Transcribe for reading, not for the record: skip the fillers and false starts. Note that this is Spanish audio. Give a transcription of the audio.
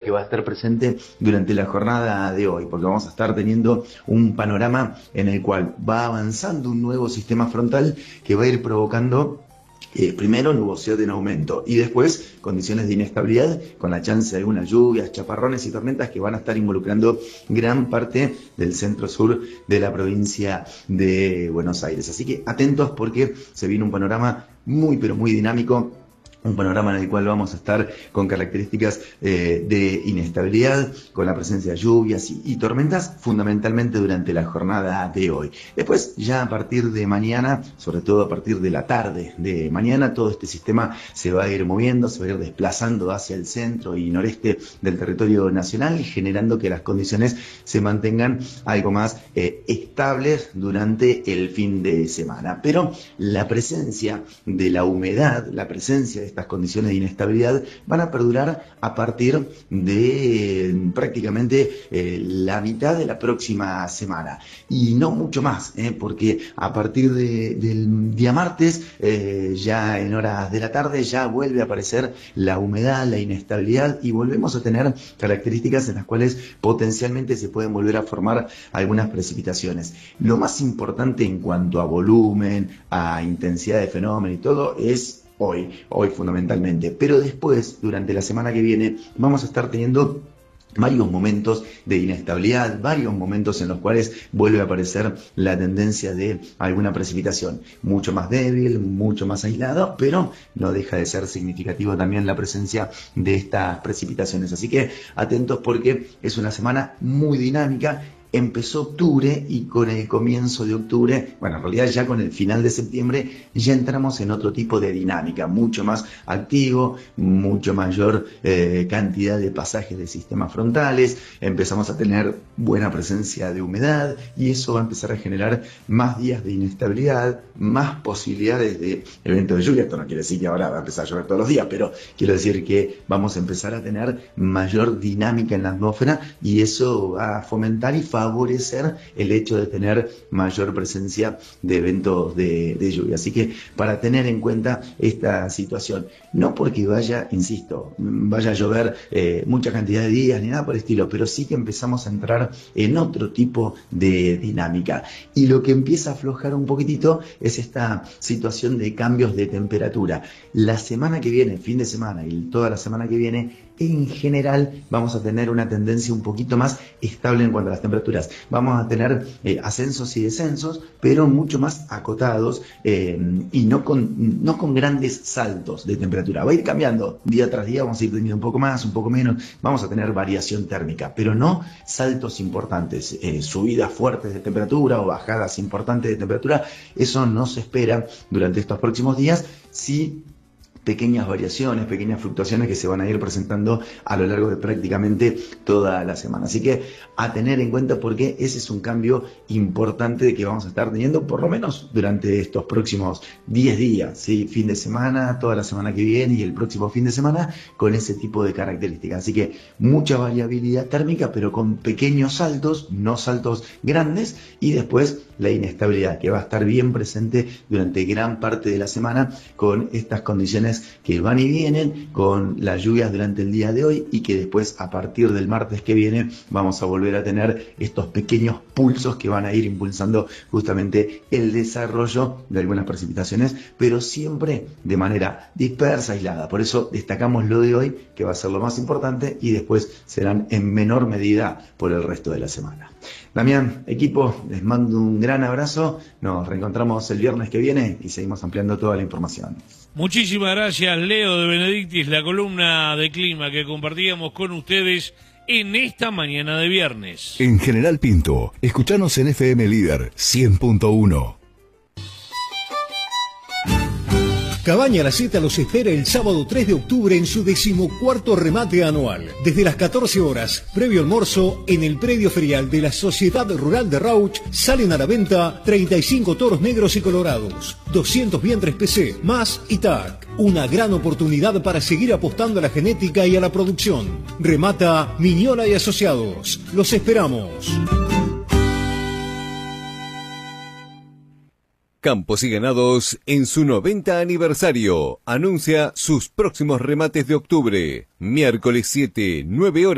que va a estar presente durante la jornada de hoy, porque vamos a estar teniendo un panorama en el cual va avanzando un nuevo sistema frontal que va a ir provocando primero nubosidad en aumento y después condiciones de inestabilidad con la chance de algunas lluvias, chaparrones y tormentas que van a estar involucrando gran parte del centro-sur de la provincia de Buenos Aires. Así que atentos porque se viene un panorama muy pero muy dinámico. Un panorama en el cual vamos a estar con características de inestabilidad, con la presencia de lluvias y tormentas, fundamentalmente durante la jornada de hoy. Después, ya a partir de mañana, sobre todo a partir de la tarde de mañana, todo este sistema se va a ir moviendo, se va a ir desplazando hacia el centro y noreste del territorio nacional, generando que las condiciones se mantengan algo más estables durante el fin de semana. Pero la presencia de la humedad, la presencia de estas condiciones de inestabilidad van a perdurar a partir de prácticamente la mitad de la próxima semana y no mucho más, porque a partir del día martes, ya en horas de la tarde, ya vuelve a aparecer la humedad, la inestabilidad y volvemos a tener características en las cuales potencialmente se pueden volver a formar algunas precipitaciones. Lo más importante en cuanto a volumen, a intensidad de fenómeno y todo es hoy fundamentalmente, pero después, durante la semana que viene, vamos a estar teniendo varios momentos de inestabilidad, varios momentos en los cuales vuelve a aparecer la tendencia de alguna precipitación, mucho más débil, mucho más aislado, pero no deja de ser significativo también la presencia de estas precipitaciones. Así que atentos porque es una semana muy dinámica. Empezó octubre y con el comienzo de octubre, bueno, en realidad ya con el final de septiembre, ya entramos en otro tipo de dinámica, mucho más activo, mucho mayor cantidad de pasajes de sistemas frontales, empezamos a tener buena presencia de humedad y eso va a empezar a generar más días de inestabilidad, más posibilidades de eventos de lluvia. Esto no quiere decir que ahora va a empezar a llover todos los días, pero quiero decir que vamos a empezar a tener mayor dinámica en la atmósfera y eso va a fomentar y favorecer el hecho de tener mayor presencia de eventos de lluvia. Así que para tener en cuenta esta situación, no porque vaya a llover mucha cantidad de días ni nada por el estilo, pero sí que empezamos a entrar en otro tipo de dinámica. Y lo que empieza a aflojar un poquitito es esta situación de cambios de temperatura. La semana que viene, fin de semana y toda la semana que viene, en general vamos a tener una tendencia un poquito más estable en cuanto a las temperaturas. Vamos a tener ascensos y descensos, pero mucho más acotados y no con grandes saltos de temperatura. Va a ir cambiando día tras día, vamos a ir teniendo un poco más, un poco menos, vamos a tener variación térmica, pero no saltos importantes, subidas fuertes de temperatura o bajadas importantes de temperatura. Eso no se espera durante estos próximos días. Sí, pequeñas variaciones, pequeñas fluctuaciones que se van a ir presentando a lo largo de prácticamente toda la semana. Así que a tener en cuenta porque ese es un cambio importante que vamos a estar teniendo por lo menos durante estos próximos 10 días, ¿sí? Fin de semana, toda la semana que viene y el próximo fin de semana con ese tipo de características. Así que mucha variabilidad térmica, pero con pequeños saltos, no saltos grandes, y después la inestabilidad que va a estar bien presente durante gran parte de la semana con estas condiciones que van y vienen, con las lluvias durante el día de hoy y que después a partir del martes que viene vamos a volver a tener estos pequeños pulsos que van a ir impulsando justamente el desarrollo de algunas precipitaciones, pero siempre de manera dispersa, aislada. Por eso destacamos lo de hoy, que va a ser lo más importante, y después serán en menor medida por el resto de la semana. Damián, equipo, les mando un gran abrazo, nos reencontramos el viernes que viene y seguimos ampliando toda la información. Muchísimas gracias, Leo de Benedictis, la columna de clima que compartíamos con ustedes en esta mañana de viernes. En General Pinto, escuchanos en FM Líder 100.1. Cabaña La Zeta los espera el sábado 3 de octubre en su 14º remate anual. Desde las 14 horas, previo almuerzo, en el predio ferial de la Sociedad Rural de Rauch, salen a la venta 35 toros negros y colorados, 200 vientres PC, más y TAC. Una gran oportunidad para seguir apostando a la genética y a la producción. Remata Miñola y Asociados. Los esperamos. Campos y Ganados en su 90 aniversario anuncia sus próximos remates de octubre. Miércoles 7, 9 horas.